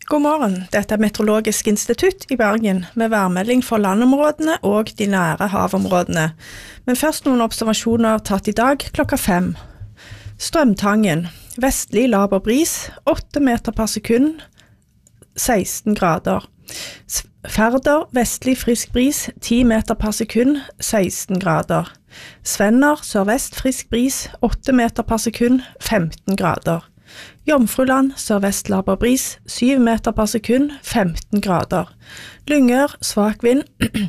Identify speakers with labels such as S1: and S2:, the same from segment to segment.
S1: God morgen, dette Meteorologisk institutt i Bergen med værmelding for landområdene og de nære havområdene. Men først noen observasjoner tatt i dag klokka 5. Strømtangen, vestlig laber bris, 8 meter per sekund, 16 grader. Færder, vestlig frisk bris, 10 meter per sekund, 16 grader. Svenner, sørvest frisk bris, 8 meter per sekund, 15 grader. Jomfruland, sørvest laber bris, 7 meter per sekund, 15 grader. Lyngør, svak vind,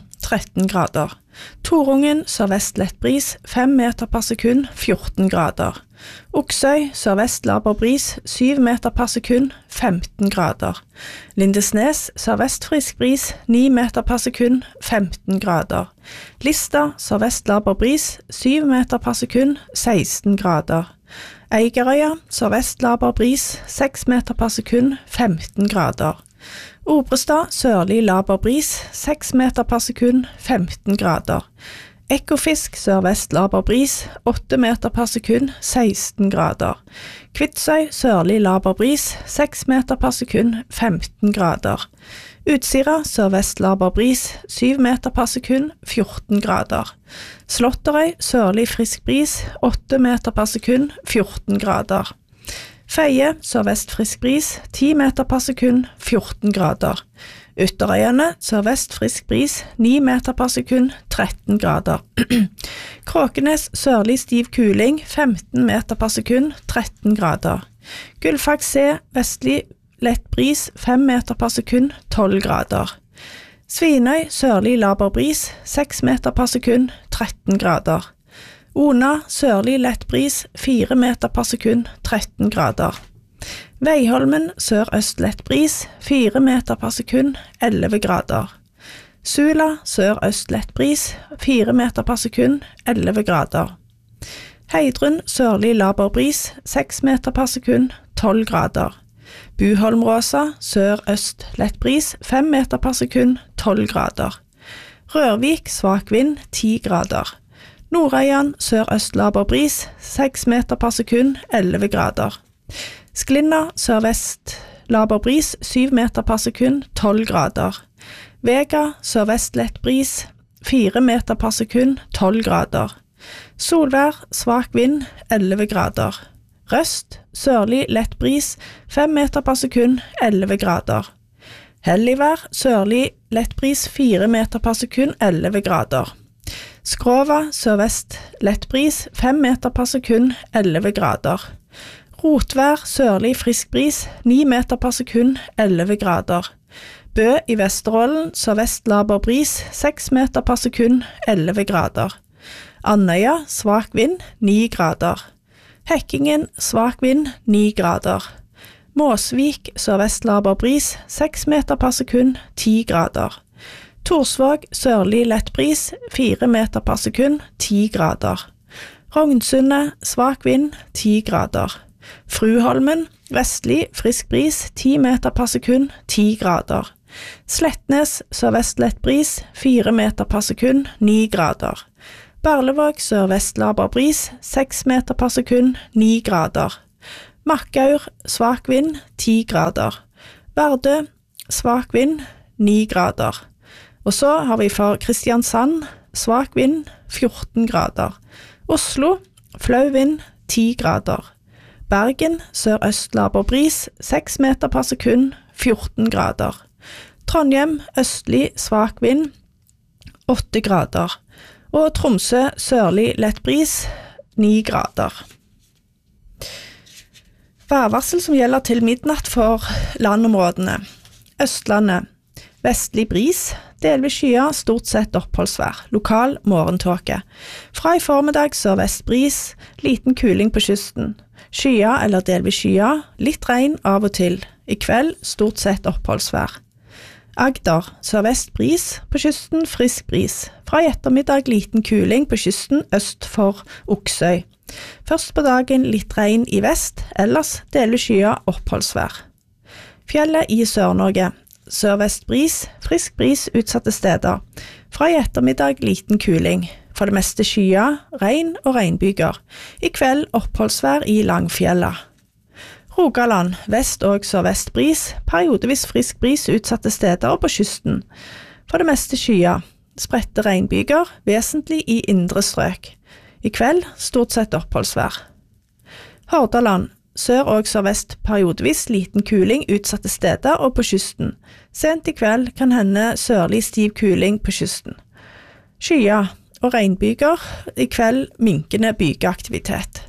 S1: 13 grader. Torungen, sørvest lett bris, 5 meter per sekund, 14 grader. Oksøy, sørvest laber bris, 7 meter per sekund, 15 grader. Lindesnes, sørvest frisk bris, 9 meter per sekund, 15 grader. Lista, sørvest laber bris, 7 meter per sekund, 16 grader. Eigerøya, sørvest laber bris, 6 meter per sekund, 15 grader. Obrestad, sørlig laber bris, 6 meter per sekund, 15 grader. Ekofisk, sørvest laber bris, 8 meter per sekund, 16 grader. Kvitsøy, sørlig laber bris, 6 meter per sekund, 15 grader. Utsira, sørvest laber bris, 7 meter per sekund, 14 grader. Slåtterøy, sørlig frisk bris, 8 meter per sekund, 14 grader. Feie, sørvest frisk bris, 10 meter per sekund, 14 grader. Ytterøyene, sørvest frisk bris, 9 meter per sekund, 13 grader. Kråkenes, sørlig stiv kuling, 15 meter per sekund, 13 grader. Gullfaks C, vestlig lett bris, 5 meter per sekund, 12 grader. Svinøy, sørlig laber bris, 6 meter per sekund, 13 grader. Ona, sørlig lett bris, 4 meter per sekund, 13 grader. Veiholmen, sør-øst lett bris, 4 meter per sekund, 11 grader. Sula, sør-øst lett bris, 4 meter per sekund, 11 grader. Heidrun, sørlig laber bris, 6 meter per sekund, 12 grader. Buholmråsa, sør-øst lett bris, 5 meter per sekund, 12 grader. Rørvik, svak vind, 10 grader. Nordøyan, sør-øst laber bris, 6 meter per sekund, 11 grader. Sklinna, sørvest laber bris, 7 meter per sekund, 12 grader. Vega, sørvest lett bris, 4 meter per sekund, 12 grader. Solvær, svak vind, 11 grader. Røst, sørlig lett bris, 5 meter per sekund, 11 grader. Helligvær, sørlig lett bris, 4 meter per sekund, 11 grader. Skrova, sørvest lett bris, 5 meter per sekund, 11 grader. Rotvær, sørlig frisk bris, 9 meter per sekund, 11 grader. Bø i Vesterålen, sørvest laber bris, 6 meter per sekund, 11 grader. Andøya, svak vind, 9 grader. Hekkingen, svak vind, 9 grader. Måsvik, sørvest laber bris, 6 meter per sekund, 10 grader. Torsvåg, sørlig lett bris, 4 meter per sekund, 10 grader. Rognsundet, svak vind, 10 grader. Fruholmen, vestlig, frisk bris, 10 meter per sekund, 10 grader. Slettnes, sørvest lett bris, 4 meter per sekund, 9 grader. Barlevåg, sørvest laber bris, 6 meter per sekund, 9 grader. Makkaur, svak vind, 10 grader. Vardø, svak vind, 9 grader. Og så har vi for Kristiansand, svak vind, 14 grader. Oslo, flau vind, 10 grader. Bergen, sørøst laber bris, 6 meter per sekund, 14 grader. Trondheim, østlig, svak vind, 8 grader. Og Tromsø, sørlig lett bris, 9 grader. Værvarsel som gjelder til midnatt for landområdene. Østlandet, vestlig bris, delvis skyer, stort sett oppholdsvær, lokal morgentåke. Fra i formiddag sørvest bris, liten kuling på kysten. Skyer eller delvis skyer, litt regn av og til. I kveld stort sett oppholdsvær. Agder, sørvest bris, på kysten frisk bris. Fra i ettermiddag liten kuling på kysten øst for Oksøy. Først på dagen litt regn i vest, ellers delvis skyer oppholdsvær. Fjellet i Sør-Norge. Sørvest bris, frisk bris utsatte steder. Fra i ettermiddag liten kuling. For det meste skyer, regn og regnbyger. I kveld oppholdsvær i Langfjellet. Rogaland, vest og sørvest bris, periodevis frisk bris utsatte steder og på kysten. For det meste skyer, spredte regnbyger, vesentlig i indre strøk. I kveld stort sett oppholdsvær. Hordaland, sør og sørvest periodevis liten kuling utsatte steder og på kysten. Sent i kveld kan hende sørlig stiv kuling på kysten. Skyer og regnbyger, i kveld minkende bygeaktivitet.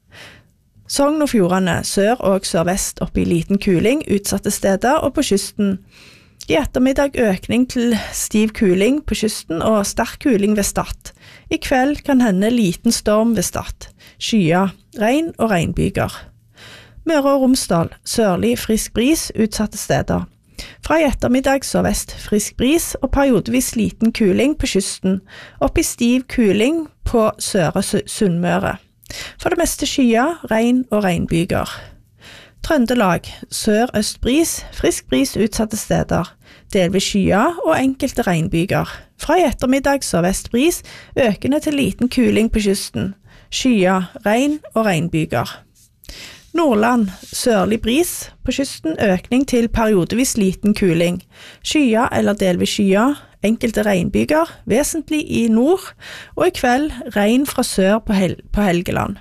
S1: Sogn og Fjordane, sør og sørvest oppe i liten kuling utsatte steder og på kysten. I ettermiddag økning til stiv kuling på kysten og sterk kuling ved Stad. I kveld kan hende liten storm ved Stad. Skyer, regn og regnbyger. Møre og Romsdal, sørlig frisk bris utsatte steder. Fra i ettermiddag sørvest frisk bris og periodevis liten kuling på kysten, opp i stiv kuling på Søre Sunnmøre. For det meste skyer, regn og regnbyger. Trøndelag, sør-øst bris, frisk bris utsatte steder. Delvis skyer og enkelte regnbyger. Fra i ettermiddag sørvest bris, økende til liten kuling på kysten. Skyer, regn og regnbyger. Nordland, sørlig bris, på kysten økning til periodevis liten kuling. Skyer eller delvis skyer, enkelte regnbyger, vesentlig i nord, og i kveld regn fra sør på Helgeland.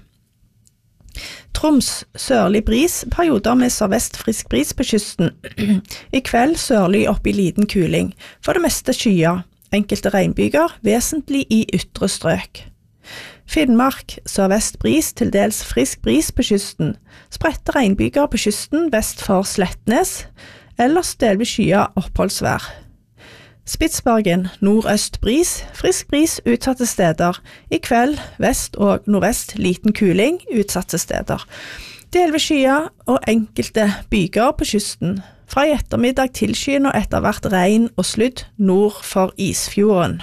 S1: Troms, sørlig bris, perioder med sørvest frisk bris på kysten. I kveld sørlig opp i liten kuling, for det meste skyer, enkelte regnbyger, vesentlig i ytre strøk. Finnmark, sørvest bris, til dels frisk bris på kysten. Spredte regnbyger på kysten vest for Slettnes, ellers delvis skyer oppholdsvær. Spitsbergen, nordøst bris, frisk bris utsatte steder. I kveld vest og nordvest liten kuling utsatte steder. Delvis skyer og enkelte byger på kysten. Fra i ettermiddag tilskyende og etter hvert regn og sludd nord for Isfjorden.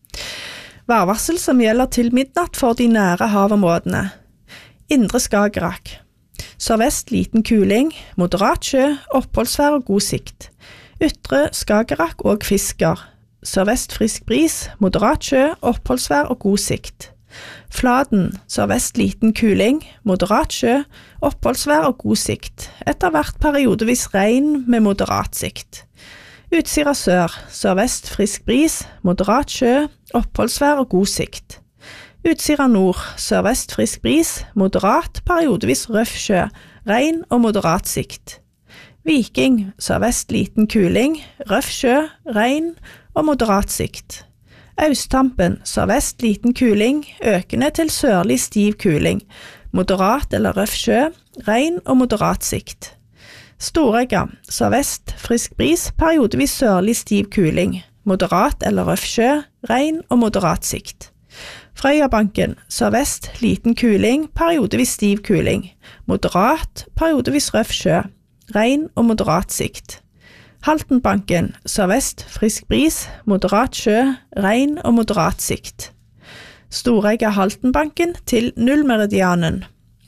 S1: Værvarsel som gjelder til midnatt for de nære havområdene. Indre Skagerrak. Sørvest liten kuling, moderat sjø, oppholdsvær og god sikt. Ytre Skagerrak og Fisker. Sørvest frisk bris, moderat sjø, oppholdsvær og god sikt. Fladen, sørvest liten kuling, moderat sjø, oppholdsvær og god sikt. Etter hvert periodevis regn med moderat sikt. Utsira sør, sørvest frisk bris, moderat sjø, oppholdsvær og god sikt. Utsira nord, sørvest frisk bris, moderat, periodevis røff sjø, regn og moderat sikt. Viking, sørvest liten kuling, røff sjø, regn og moderat sikt. Austtampen, sørvest liten kuling, økende til sørlig stiv kuling, moderat eller røff sjø, regn og moderat sikt. Storegga, sørvest frisk bris, periodevis sørlig stiv kuling, moderat eller røff sjø, regn og moderat sikt. Frøyabanken, sørvest liten kuling, periodevis stiv kuling, moderat, periodevis røff sjø, regn og moderat sikt. Haltenbanken, sørvest frisk bris, moderat sjø, regn og moderat sikt. Storegga Haltenbanken til nullmeridianen.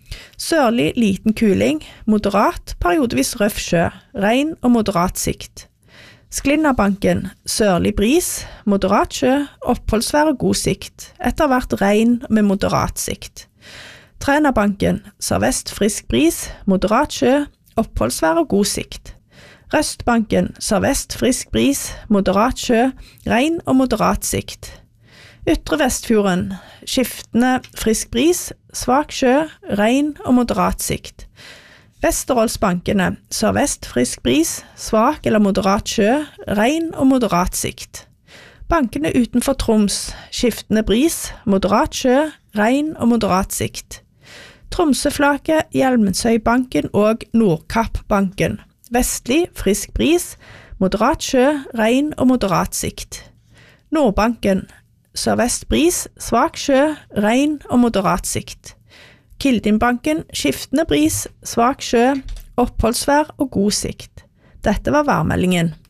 S1: Sørlig liten kuling, moderat, periodevis røff sjø, regn og moderat sikt. Sklinnabanken, sørlig bris, moderat sjø, oppholdsvær og god sikt, etter hvert regn med moderat sikt. Trænabanken, sørvest frisk bris, moderat sjø, oppholdsvær og god sikt. Røstbanken, sørvest frisk bris, moderat sjø, regn og moderat sikt. Ytre Vestfjorden, skiftende frisk bris, svak sjø, regn og moderat sikt. Vesterålsbankene, sørvest frisk bris, svak eller moderat sjø, regn og moderat sikt. Bankene utenfor Troms, skiftende bris, moderat sjø, regn og moderat sikt. Tromsøflaket, Hjelmensøybanken og Nordkappbanken, vestlig frisk bris, moderat sjø, regn og moderat sikt. Nordbanken, sørvest bris, svak sjø, regn og moderat sikt. Kildinbanken, skiftende bris, svak sjø, oppholdsvær og god sikt. Dette var værmeldingen.